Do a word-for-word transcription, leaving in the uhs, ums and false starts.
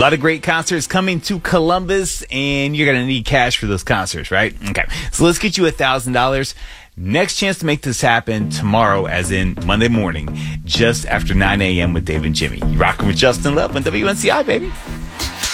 lot of great concerts coming to Columbus, and you're going to need cash for those concerts, right? Okay. So let's get you one thousand dollars. Next chance to make this happen tomorrow, as in Monday morning, just after nine a.m. with Dave and Jimmy. You're rocking with Justin Love on W N C I, baby.